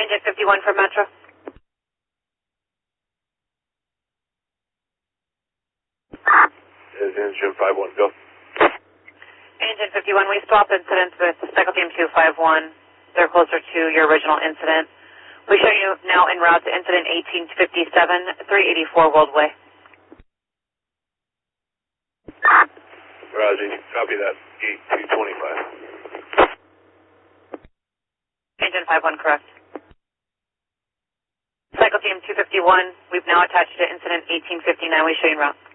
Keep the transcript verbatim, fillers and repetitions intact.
Engine fifty-one for Metro. Is engine five one, go. Engine fifty-one, we swap incidents with Cycle Team two five one. They're closer to your original incident. We show you now en route to incident eighteen fifty-seven, three eighty-four World Way. Roger, copy that. eight two twenty-five. Engine five one, correct. Cycle Team two fifty-one, we've now attached to incident eighteen fifty-nine. We show you en route.